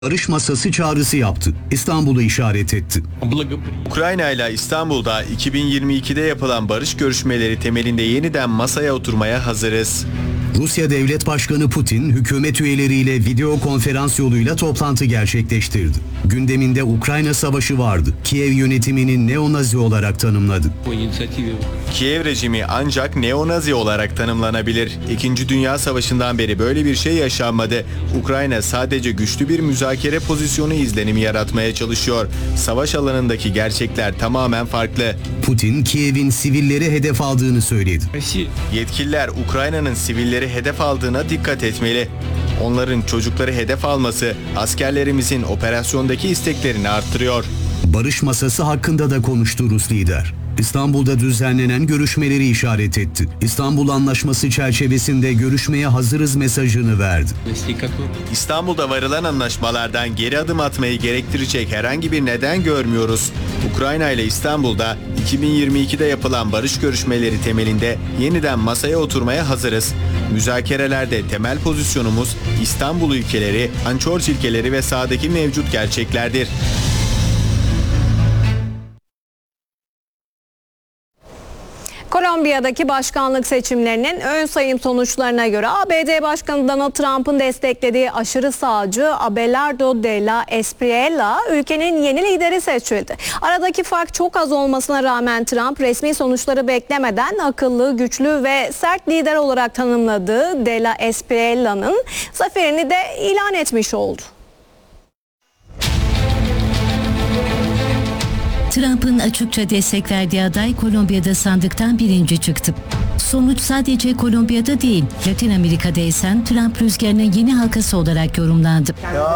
barış masası çağrısı yaptı. İstanbul'u işaret etti. Ukrayna ile İstanbul'da 2022'de yapılan barış görüşmeleri temelinde yeniden masaya oturmaya hazırız. Rusya Devlet Başkanı Putin, hükümet üyeleriyle video konferans yoluyla toplantı gerçekleştirdi. Gündeminde Ukrayna Savaşı vardı. Kiev yönetimini neonazi olarak tanımladı. Kiev rejimi ancak neonazi olarak tanımlanabilir. İkinci Dünya Savaşı'ndan beri böyle bir şey yaşanmadı. Ukrayna sadece güçlü bir müzakere pozisyonu izlenimi yaratmaya çalışıyor. Savaş alanındaki gerçekler tamamen farklı. Putin, Kiev'in sivilleri hedef aldığını söyledi. Yetkililer Ukrayna'nın sivilleri hedef aldığına dikkat etmeli. Onların çocukları hedef alması askerlerimizin operasyondaki isteklerini arttırıyor. Barış masası hakkında da konuştu Rus lider. İstanbul'da düzenlenen görüşmeleri işaret etti. İstanbul Anlaşması çerçevesinde görüşmeye hazırız mesajını verdi. İstanbul'da varılan anlaşmalardan geri adım atmayı gerektirecek herhangi bir neden görmüyoruz. Ukrayna ile İstanbul'da 2022'de yapılan barış görüşmeleri temelinde yeniden masaya oturmaya hazırız. Müzakerelerde temel pozisyonumuz İstanbul ülkeleri, Ançorç ilkeleri ve sahadaki mevcut gerçeklerdir. Kolombiya'daki başkanlık seçimlerinin ön sayım sonuçlarına göre ABD Başkanı Donald Trump'ın desteklediği aşırı sağcı Abelardo de la Espriella ülkenin yeni lideri seçildi. Aradaki fark çok az olmasına rağmen Trump resmi sonuçları beklemeden akıllı, güçlü ve sert lider olarak tanımladığı de la Espriella'nın zaferini de ilan etmiş oldu. Trump'ın açıkça destek verdiği aday Kolombiya'da sandıktan birinci çıktı. Sonuç sadece Kolombiya'da değil, Latin Amerika'da esen Trump rüzgarının yeni halkası olarak yorumlandı.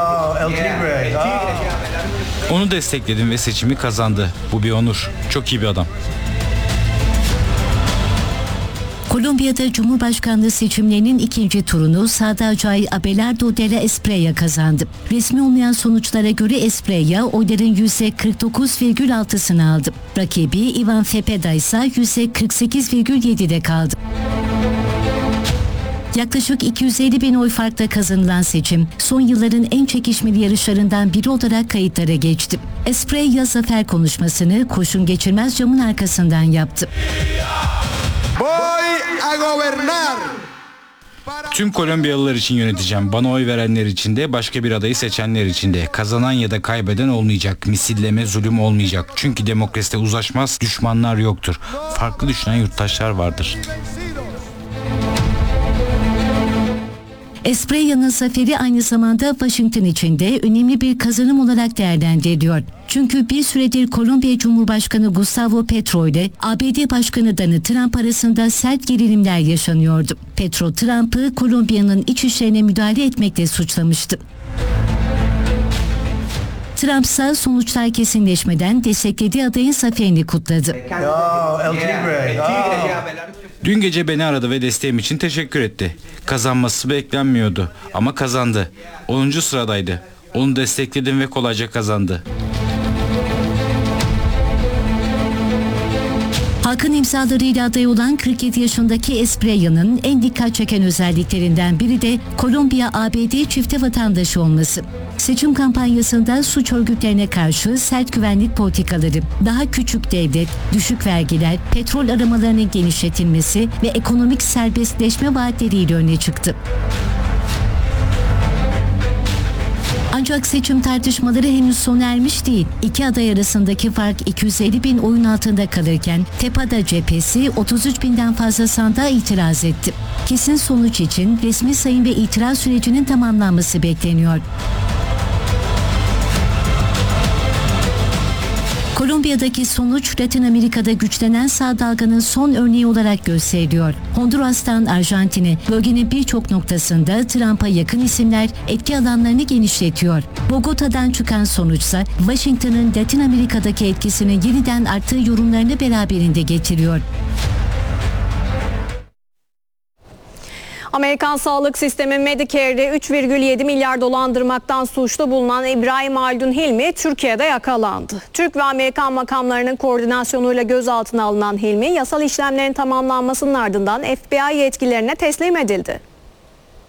Onu destekledim ve seçimi kazandı. Bu bir onur. Çok iyi bir adam. Kolombiya'da Cumhurbaşkanlığı seçimlerinin ikinci turunu sağda aday Abelardo de la Espriella kazandı. Resmi olmayan sonuçlara göre Espriella oyların %49,6'sını aldı. Rakibi Ivan Cepeda ise %48,7'de kaldı. Yaklaşık 250 bin oy farkla kazanılan seçim, son yılların en çekişmeli yarışlarından biri olarak kayıtlara geçti. Espriella zafer konuşmasını kurşun geçirmez camın arkasından yaptı. Tüm Kolombiyalılar için yöneteceğim. Bana oy verenler için de, başka bir adayı seçenler için de. Kazanan ya da kaybeden olmayacak. Misilleme, zulüm olmayacak. Çünkü demokraside uzlaşmaz, düşmanlar yoktur. Farklı düşünen yurttaşlar vardır. Espriella'nın zaferi aynı zamanda Washington için de önemli bir kazanım olarak değerlendiriliyor. Çünkü bir süredir Kolombiya Cumhurbaşkanı Gustavo Petro ile ABD Başkanı Donald Trump arasında sert gerilimler yaşanıyordu. Petro, Trump'ı Kolombiya'nın iç işlerine müdahale etmekle suçlamıştı. Trump ise sonuçlar kesinleşmeden desteklediği adayın zaferini kutladı. Dün gece beni aradı ve desteğim için teşekkür etti. Kazanması beklenmiyordu ama kazandı. 10. sıradaydı. Onu destekledim ve kolayca kazandı. Halkın imzalarıyla aday olan 47 yaşındaki Espriella'nın en dikkat çeken özelliklerinden biri de Kolombiya-ABD çifte vatandaşı olması. Seçim kampanyasında suç örgütlerine karşı sert güvenlik politikaları, daha küçük devlet, düşük vergiler, petrol aramalarının genişletilmesi ve ekonomik serbestleşme vaatleriyle öne çıktı. Ancak seçim tartışmaları henüz sona ermiş değil. İki aday arasındaki fark 250 bin oyun altında kalırken Cepeda cephesi 33 binden fazla sandığa itiraz etti. Kesin sonuç için resmi sayım ve itiraz sürecinin tamamlanması bekleniyor. Kolombiya'daki sonuç Latin Amerika'da güçlenen sağ dalganın son örneği olarak gösteriliyor. Honduras'tan Arjantin'e, bölgenin birçok noktasında Trump'a yakın isimler etki alanlarını genişletiyor. Bogota'dan çıkan sonuçsa Washington'ın Latin Amerika'daki etkisinin yeniden arttığı yorumlarını beraberinde getiriyor. Amerikan sağlık sistemi Medicare'de 3,7 milyar dolandırmaktan suçlu bulunan İbrahim Haldun Hilmi Türkiye'de yakalandı. Türk ve Amerikan makamlarının koordinasyonuyla gözaltına alınan Hilmi, yasal işlemlerin tamamlanmasının ardından FBI yetkililerine teslim edildi.